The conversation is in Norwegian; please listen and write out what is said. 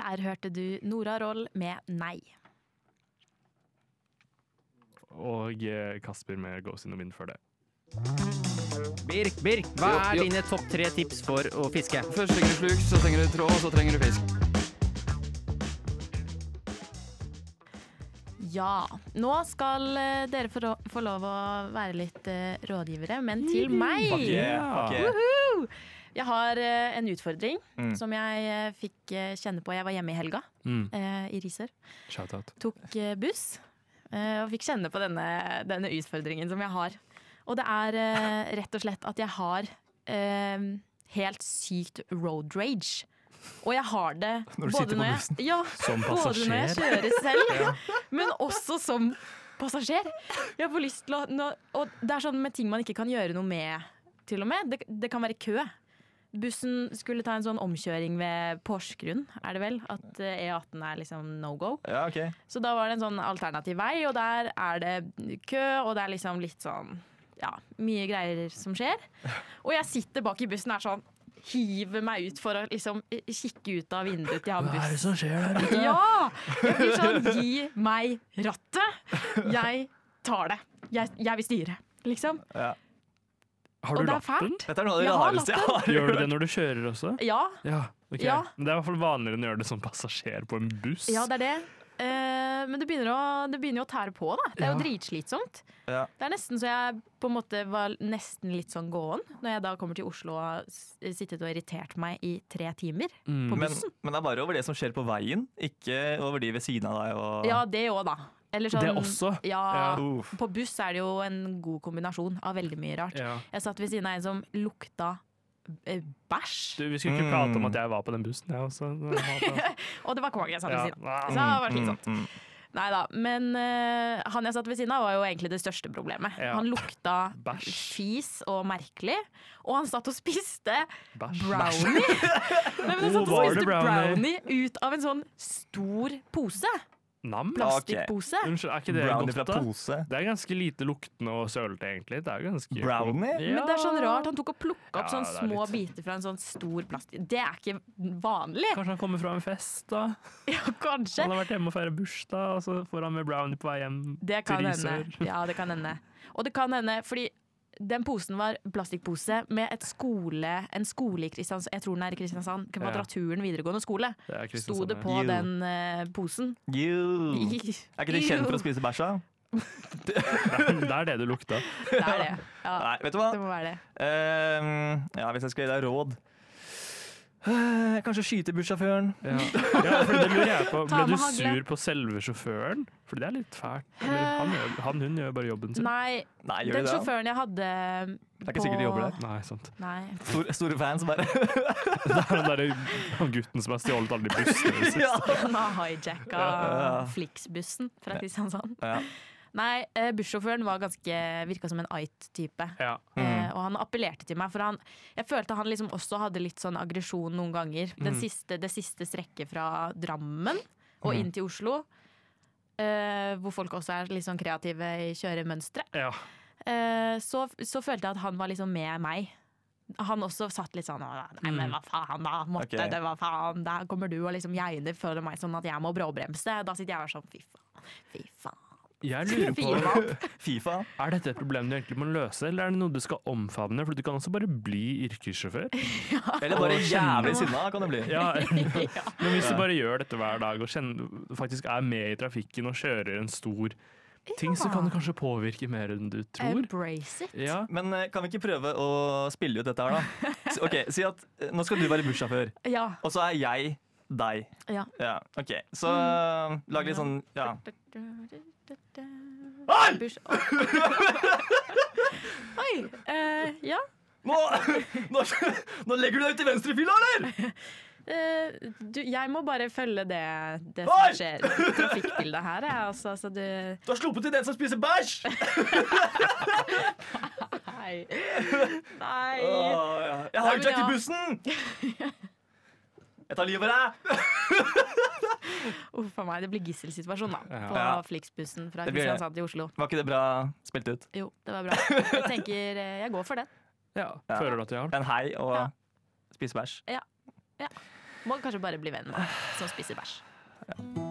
Der hørte du Nora Roll med Nei. Og Kasper med Ghost in the Wind før det. Birk, hva dine topp 3 tips for å fiske? Først trenger du sluk, så trenger du tråd, og så trenger du fisk. Ja, nå skal dere få lov å være litt rådgivere, men til meg. Woohoo! Jeg har en utfordring som jeg fikk kjenne på. Jeg var hjemme i helga i Risør. Shoutout. Tok buss og fikk kjenne på denne utfordringen som jeg har. Og det er rett og slett at jeg har helt sykt road rage. Og jeg har det når du sitter på bussen. Som både når jeg kjører selv, men også som passasjer. Jeg får lyst til å og det er sånn med ting man ikke kan gjøre noe med, til og med. Det kan være kø. Bussen skulle ta en sånn omkjøring ved Porsgrunn, er det vel? At E18 er liksom no-go. Ja, ok. Så da var det en sånn alternativ vei, og der er det kø, og det er liksom litt sånn, ja, mye greier som skjer. Og jeg sitter bak i bussen og er sånn, hiver meg ut for å liksom kikke ut av vinduet til han bussen. Hva er det som skjer der? Ja! Jeg blir sånn, gi meg rattet. Jeg tar det. Jeg vil styre, liksom. Ja. Har Og du det er lappen? fælt. Dette er noe av det Jeg har rareste jeg har Gjør du det når du kjører også? Ja, Ja, ok. Ja. Men det er i hvert fall vanligere enn å gjøre det som passasjer på en buss. ja, det er det. Men det begynner jo å tære på, da. Det er jo Ja. dritslitsomt. Ja. Det er nesten så jeg på en måte var nesten litt sånn gåen når jeg da kommer til Oslo og har sittet og irritert meg i 3 timer på bussen. Men det er bare over det som skjer på veien, ikke over de ved siden av deg. Og... Ja, det òg, da. Eller sånn, Det også? Ja, Ja. på buss er det jo en god kombinasjon av veldig mye rart. Ja. Jeg satt ved siden av en som lukta bæsj. Du, vi skulle ikke prate om at jeg var på den bussen, jeg også. Og det var kongen jeg satt ved Ja. siden av. Så det var slitsomt. Neida, men han jeg satt ved siden av var jo egentlig det største problemet. Ja. Han lukta Bæsj. fis og merkelig, og han satt og spiste Bæsj. brownie. Nei, men han satt og var det spiste brownie? brownie ut av en sånn stor pose. Nam? Plastikkpose. Unnskyld, er ikke det Brownie godt fra da? pose. Det er ganske lite luktende og sølete, egentlig. Det er ganske Brownie? Ja. Men det er sånn rart, han tok og plukka opp Ja, sånne det er små litt- biter fra en sånn stor plastikk. Det er ikke vanlig. Kanskje han kommer fra en fest, da. Ja, kanskje. Han har vært hjemme og feiret bursdag, og så får han med brownie på vei hjem Det kan til hende. Risør. Ja, det kan hende. Og det kan hende, fordi den posen var plastikkpose med en skole i Kristiansand. Jeg tror den er i Kristiansand. Kvadraturen videregående skole. Det er Sto Kristiansand, det ja. på Jo. den posen. Er ikke de kjent for å spise bæsj, da? Det er det du lukta. Det er det. Ja, Nei, vet du hva? det må være det. Ja, hvis jeg skal gi deg råd kanskje skyte bussjåføren. Ja, for det lurer jeg på. Ta Ble du med hagle. sur på selve sjåføren? For det er litt fælt. Eller, hun gjør bare jobben sin. Nei, Nei, gjør den de det? sjåføren jeg hadde Det er ikke sikkert de jobber der. Nei, sant. Nei. Store fans bare. Det er den der han gutten som har stjålet alle de bussene sist. Ja. Han har hijacka Ja. Flixbussen fra Kristiansand. Ja. Nei, bussjåføren virka som en ait-type. Ja. Og han appellerte til meg, for jeg følte han liksom også hadde litt sånn aggresjon noen ganger. Det siste strekket fra Drammen og inn til Oslo, hvor folk også er litt sånn kreative i kjøremønstre. Ja. Så følte jeg at han var liksom med meg. Han også satt litt sånn nei, men hva faen da, måtte Ok. det, hva faen, der kommer du og liksom geiner føler meg sånn at jeg må bråbremse. Da sitter jeg og er sånn, fy faen. Jeg lurer Fyr meg på, opp. Fifa. er dette et problem du egentlig må løse, eller er det noe du skal omfavne? For du kan også bare bli yrkessjåfør. Eller bare jævlig sinna kan det bli. Ja. Men hvis du bare gjør dette hver dag og faktisk er med i trafikken og kjører en stor ting, så kan det kanskje påvirke mer enn du tror. Embrace it. Ja. Men kan vi ikke prøve å spille ut dette her, da? Ok, si at nå skal du være bussjåfør, Ja. og så er jeg deg. Ja. Ja, ok. Så lag litt sånn, ja. Bush. Oi! Ja. Nå legger du deg ut i venstrefila, eller? Jeg må bare følge det som Oi! skjer i trafikkbildet her. Altså, så du Du har sluppet til den som spiser bæsj! Nei. Nei. Ja. Jeg Nei, har men hijacket ja. bussen! Jeg tar livet av deg! Uff a meg, det blir gisselsituasjon da på Ja. Flixbussen fra Det blir det. Kristiansand til Oslo. Var ikke det bra spilt ut? Jo, det var bra. Jeg tenker jeg går for det. Ja. Føler du at det hjalp? En hei og Ja. spise bæsj. Ja. Ja. Må kanskje bare bli venn med som spiser bæsj.